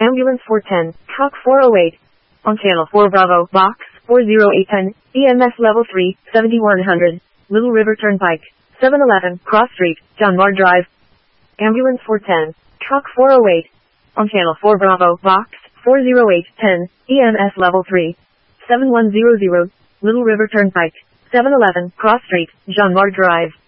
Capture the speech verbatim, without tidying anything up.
Ambulance four ten, Truck four oh eight. On Channel four Bravo, Box four oh eight ten, E M S Level three, seventy-one hundred, Little River Turnpike, seven eleven, Cross Street, John Marr Drive. Ambulance four ten, Truck four oh eight. On Channel four Bravo, Box four oh eight ten, E M S Level three, seven one hundred, Little River Turnpike, seven eleven, Cross Street, John Marr Drive.